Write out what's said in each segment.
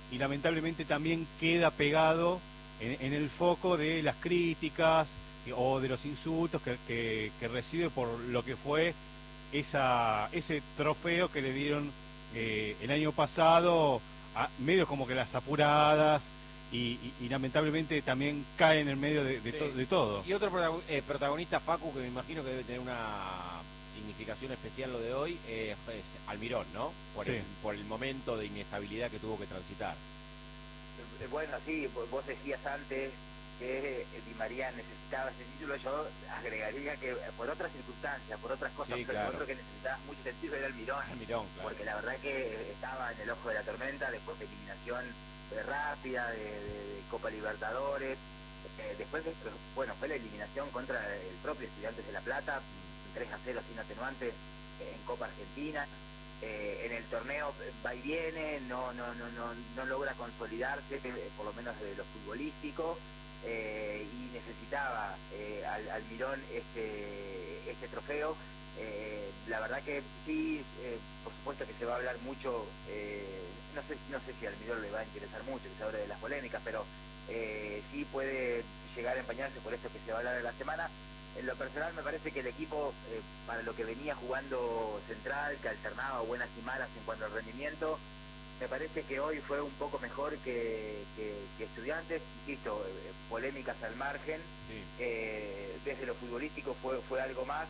y lamentablemente también queda pegado en el foco de las críticas o de los insultos que recibe por lo que fue ese trofeo que le dieron el año pasado, a medios como que las apuradas, y lamentablemente también cae en el medio Sí. de todo. Y otro protagonista, Facu, que me imagino que debe tener una significación especial lo de hoy, es Almirón, ¿no? Sí, Por el momento de inestabilidad que tuvo que transitar. Bueno, sí, vos decías antes que Di María necesitaba ese título, yo agregaría que por otras circunstancias, por otras cosas, Sí, pero el claro. otro que necesitaba mucho sentido era Almirón, Almirón, claro. porque la verdad que estaba en el ojo de la tormenta después de eliminación rápida de Copa Libertadores, después de, bueno, fue la eliminación contra el propio Estudiantes de La Plata, 3-0 sin atenuante en Copa Argentina. En el torneo va y viene, no logra consolidarse, por lo menos de lo futbolístico, y necesitaba al Mirón este trofeo. La verdad que sí, por supuesto que se va a hablar mucho, no sé si al Mirón le va a interesar mucho que se hable de las polémicas, pero sí puede llegar a empañarse por esto que se va a hablar en la semana. En lo personal me parece que el equipo, para lo que venía jugando Central, que alternaba buenas y malas en cuanto al rendimiento, me parece que hoy fue un poco mejor que Estudiantes, insisto, polémicas al margen, Sí. desde lo futbolístico fue algo más,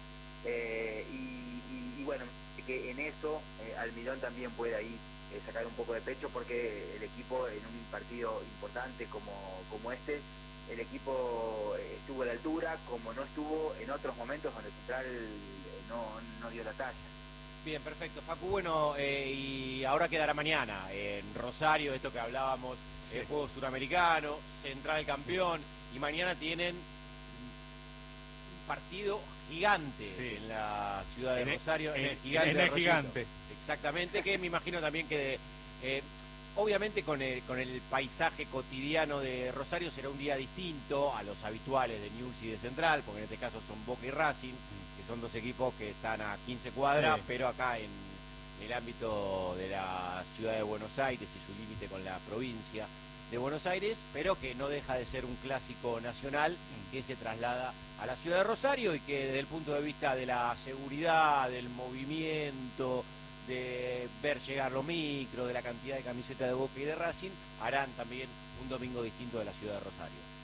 y bueno, que en eso Almirón también puede ahí sacar un poco de pecho, porque el equipo en un partido importante como este, el equipo estuvo a la altura, como no estuvo en otros momentos donde Central no dio la talla. Bien, perfecto. Facu, bueno, y ahora quedará mañana en Rosario, esto que hablábamos, sí, el juego suramericano, Central campeón, y mañana tienen un partido gigante sí. en la ciudad de En el, Rosario, en en, el gigante en de el Rosito. gigante. Exactamente, que me imagino también que obviamente con el paisaje cotidiano de Rosario será un día distinto a los habituales de Newell's y de Central, porque en este caso son Boca y Racing, que son dos equipos que están a 15 cuadras, Sí. pero acá en el ámbito de la ciudad de Buenos Aires y su límite con la provincia de Buenos Aires, pero que no deja de ser un clásico nacional que se traslada a la ciudad de Rosario y que desde el punto de vista de la seguridad, del movimiento, de ver llegar los micros, de la cantidad de camisetas de Boca y de Racing, harán también un domingo distinto de la ciudad de Rosario.